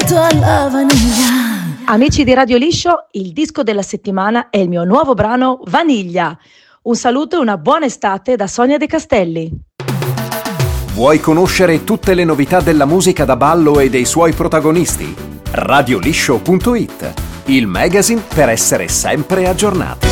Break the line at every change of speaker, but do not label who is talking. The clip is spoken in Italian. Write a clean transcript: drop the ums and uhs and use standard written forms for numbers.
alla vaniglia.
Amici di Radio Liscio, il disco della settimana è il mio nuovo brano Vaniglia. Un saluto e una buona estate da Sonia De Castelli.
Vuoi conoscere tutte le novità della musica da ballo e dei suoi protagonisti? Radioliscio.it, il magazine per essere sempre aggiornati.